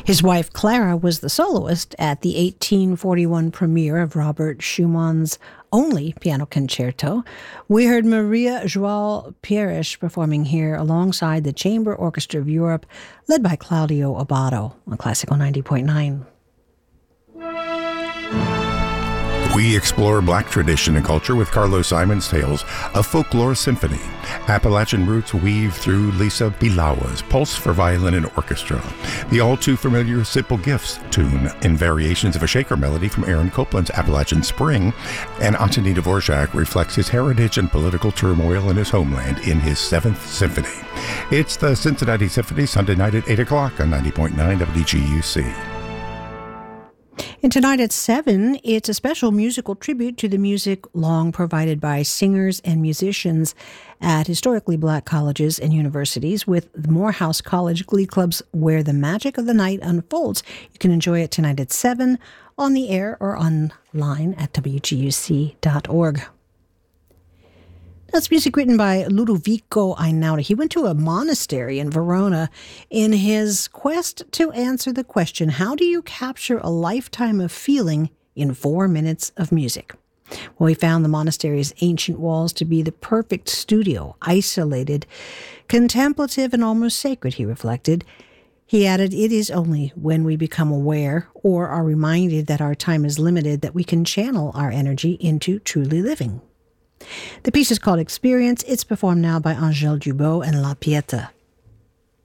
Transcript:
His wife Clara was the soloist at the 1841 premiere of Robert Schumann's only piano concerto. We heard Maria João Pires performing here alongside the Chamber Orchestra of Europe, led by Claudio Abbado on Classical 90.9. We explore Black tradition and culture with Carlos Simon's Tales of Folklore Symphony. Appalachian roots weave through Lisa Bilawa's Pulse for Violin and Orchestra. The all-too-familiar Simple Gifts tune in variations of a shaker melody from Aaron Copland's Appalachian Spring, and Antoni Dvorak reflects his heritage and political turmoil in his homeland in his 7th Symphony. It's the Cincinnati Symphony, Sunday night at 8 o'clock on 90.9 WGUC. And tonight at 7, it's a special musical tribute to the music long provided by singers and musicians at historically Black colleges and universities with the Morehouse College Glee Club's Where the Magic of the Night Unfolds. You can enjoy it tonight at 7 on the air or online at WGUC.org. That's music written by Ludovico Einaudi. He went to a monastery in Verona in his quest to answer the question, how do you capture a lifetime of feeling in 4 minutes of music? Well, he found the monastery's ancient walls to be the perfect studio, isolated, contemplative, and almost sacred, he reflected. He added, it is only when we become aware or are reminded that our time is limited that we can channel our energy into truly living. The piece is called Experience. It's performed now by Angèle Dubot and La Pieta.